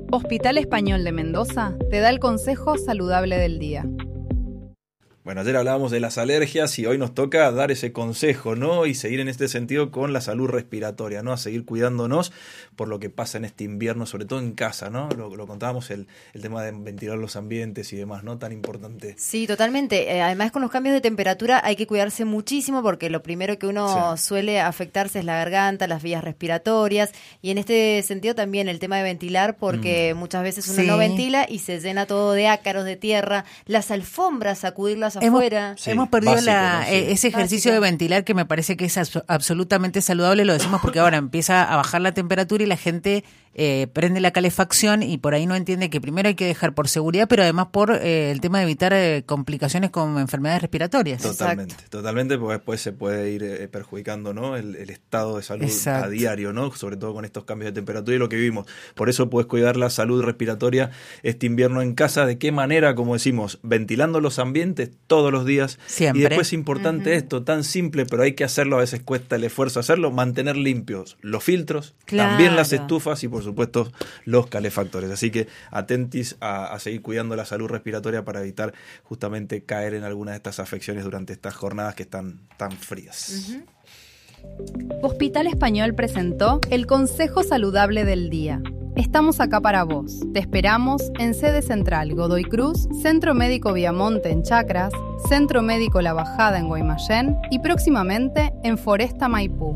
Hospital Español de Mendoza te da el consejo saludable del día. Bueno, ayer hablábamos de las alergias y hoy nos toca dar ese consejo, ¿no? Y seguir en este sentido con la salud respiratoria, ¿no? A seguir cuidándonos por lo que pasa en este invierno, sobre todo en casa, ¿no? Lo contábamos, el tema de ventilar los ambientes y demás, ¿no? Tan importante. Sí, totalmente. Además, con los cambios de temperatura hay que cuidarse muchísimo porque lo primero que uno suele afectarse es la garganta, las vías respiratorias. Y en este sentido también el tema de ventilar, porque muchas veces uno no ventila y se llena todo de ácaros, de tierra. Las alfombras, sacudirlas afuera. Hemos perdido básico, ¿no? ese ejercicio de ventilar que me parece que es absolutamente saludable. Lo decimos porque ahora empieza a bajar la temperatura y la gente prende la calefacción y por ahí no entiende que primero hay que dejar por seguridad, pero además por el tema de evitar complicaciones con enfermedades respiratorias. Totalmente, porque después se puede ir perjudicando, ¿no? el estado de salud a diario, ¿no? Sobre todo con estos cambios de temperatura y lo que vivimos. Por eso puedes cuidar la salud respiratoria este invierno en casa. ¿De qué manera? Como decimos, ventilando los ambientes todos los días. Siempre. Y después es importante esto, tan simple, pero hay que hacerlo, a veces cuesta el esfuerzo hacerlo, mantener limpios los filtros, también las estufas y por supuesto los calefactores. Así que atentis a seguir cuidando la salud respiratoria para evitar justamente caer en alguna de estas afecciones durante estas jornadas que están tan frías. Hospital Español presentó el consejo saludable del día. Estamos acá para vos. Te esperamos en sede central Godoy Cruz, Centro Médico Viamonte en Chacras, Centro Médico La Bajada en Guaymallén y próximamente en Foresta Maipú.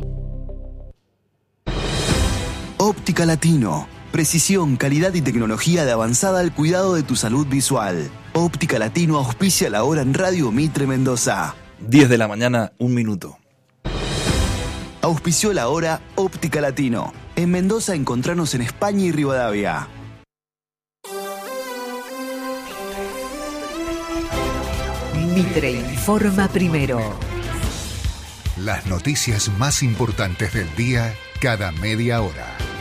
Óptica Latino. Precisión, calidad y tecnología de avanzada al cuidado de tu salud visual. Óptica Latino auspicia la hora en Radio Mitre Mendoza. 10 de la mañana, 1 minuto. Auspició la hora Óptica Latino. En Mendoza encontranos en España y Rivadavia. Mitre informa primero. Las noticias más importantes del día cada media hora.